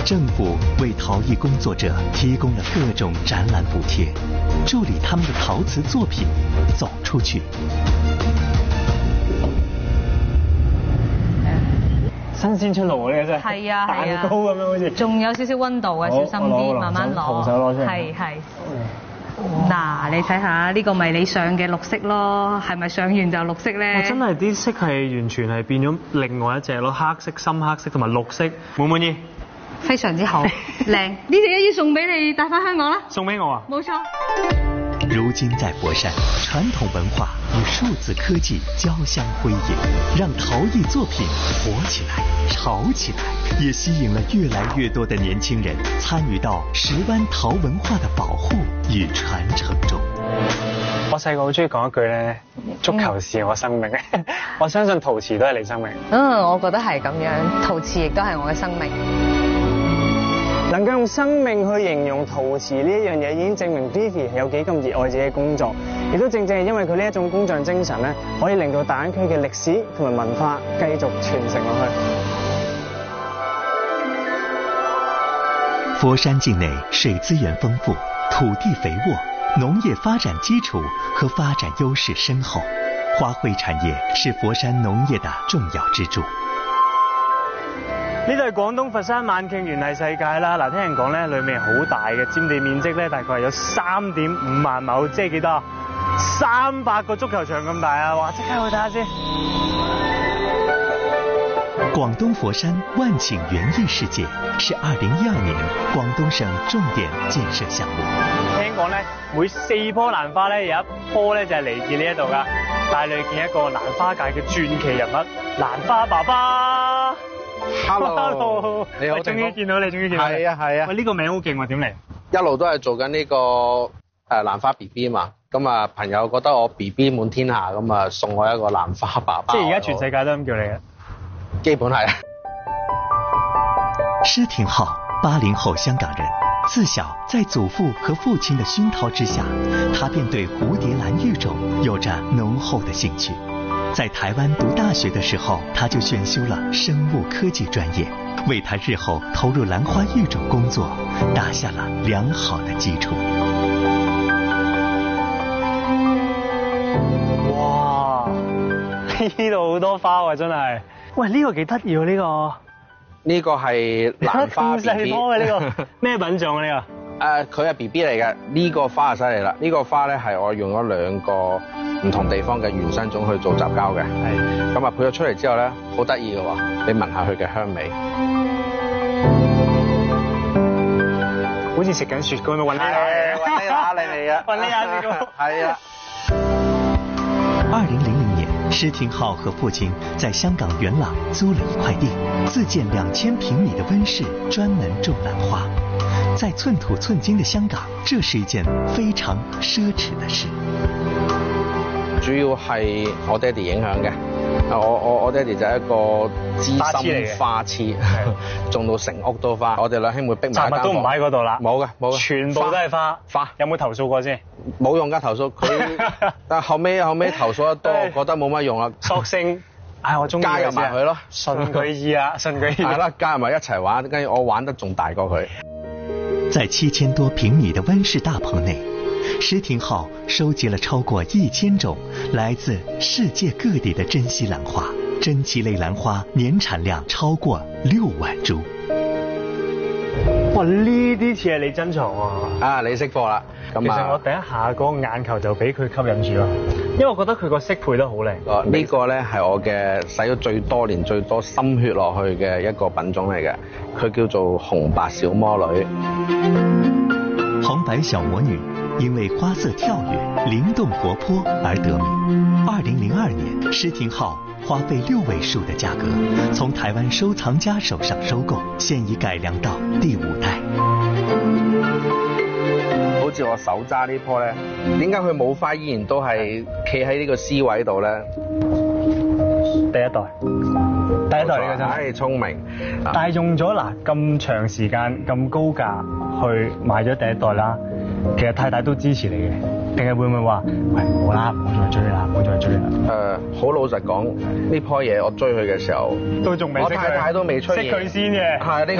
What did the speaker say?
政府为陶艺工作者提供了各种展览补贴，助力他们的陶瓷作品走出去。 新鮮出爐嘅啫， 係啊蛋糕咁樣好似， 仲有少少溫度嘅，小心啲，慢慢攞。 徒手攞出嚟。 係。嗱，你睇下呢個咪你上嘅綠色咯，係咪上完就綠色咧？ 真係啲色係完全係變咗另外一隻咯，黑色、深黑色同埋綠色，滿唔滿意？ 非常之好，靚。呢隻一於送俾你帶翻香港啦。 送俾我啊？ 冇錯。 如今在佛山，传统文化与数字科技交相辉映，让陶艺作品火起来、潮起来，也吸引了越来越多的年轻人参与到石湾陶文化的保护与传承中。 我細個好中意講一句咧，足球是我生命。我相信陶瓷都係你生命。 我覺得係咁樣，陶瓷亦都係我嘅生命。 能夠用生命去形容陶瓷呢一樣嘢，已經證明 Vivi 係有幾咁熱愛自己嘅工作，亦都正正係因為佢呢一種工匠精神咧，可以令到大灣區嘅歷史同埋文化繼續傳承落去。 佛山境內水資源豐富，土地肥沃，農業發展基礎和發展優勢深厚，花卉產業是佛山農業的重要支柱。 呢度係廣東佛山萬徑園藝世界啦，嗱，聽人講咧，裏面好大嘅，佔地面積咧大概係有3.5萬畝，即係幾多？300個足球場咁大啊！哇，即刻去睇下先。 廣東佛山萬頃園藝世界是2012年廣東省重點建設項目。 聽講咧，每4棵蘭花咧有一棵咧就係嚟自呢一度噶，帶你去見一個蘭花界嘅傳奇人物——蘭花爸爸。Hello， 你好，終於見到你，終於見到你。係啊，係啊。喂，呢個名好勁喎，點嚟？ 一路都係做緊呢個蘭花 BB 嘛，咁啊朋友覺得我 BB 滿天下，咁啊送我一個蘭花爸爸。 即係而家全世界都咁叫你嘅？ 基本係。 施廷浩，80後香港人，自小在祖父和父親的熏陶之下，他便對蝴蝶蘭育種有着濃厚的興趣。在台灣讀大學的時候，他就選修了生物科技專業，為他日後投入蘭花育種工作打下了良好的基礎。 哇！呢度好多花啊，真係。喂，呢個幾得意喎，呢個。呢個係蘭花 BB 嘅呢個咩品種啊？呢個佢係 BB 嚟嘅，呢個花就犀利啦。呢個花咧係我用咗2個唔同地方嘅原生種去做雜交嘅。係。咁啊配咗出嚟之後咧，好得意嘅喎，你聞下佢嘅香味， 好似食緊雪糕咁，揾呢下你嚟啊！揾呢下雪糕。係啊。 2000年，施廷浩和父親在香港元朗租了一塊地，自建2000平米的溫室，專門種蘭花。在寸土寸金的香港，這是一件非常奢侈的事。 主要係我爹哋影響嘅，我爹哋就係一個資深花痴，種到成屋都花。我哋兩兄妹逼埋一間房， 都唔喺嗰度啦。 冇嘅，冇嘅， 全部都係花。有冇投訴過先？ 冇用㗎，投訴佢。但後尾投訴得多，覺得冇乜用啦。 索性，我中意加入埋佢咯， 順佢意啊，順佢意。係啦，加入埋一齊玩，跟住我玩得仲大過佢。 在7000多平米的溫室大棚內，施廷浩收集了超過1000種來自世界各地的珍稀蘭花，珍奇類蘭花年產量超過6萬株。 哇！呢啲似係你珍藏喎。 你識貨啦。 其實我第一下嗰個眼球就俾佢吸引住咯，因為我覺得佢個色配得好靚。 呢個咧係我嘅使咗最多年、最多心血落去嘅一個品種嚟嘅，佢叫做紅白小魔女。 紅白小魔女因為花色跳躍、靈動活潑而得名。2002年，施廷浩花費6位數的價格，從台灣收藏家手上收購，現已改良到第5代。 好似我手揸呢棵咧，點解佢冇花依然都係企喺呢個 C 位度咧？ 第一代呢個真係聰明， 但係用咗咁長時間咁高價去買咗第一代啦，其實太太都支持你嘅，定係會唔會話喂唔好啦，唔好再追啦，唔好再追啦？ 好老實講，呢棵嘢我追佢嘅時候， 都仲未識佢， 我太太都未出現， 識佢先嘅。係呢個。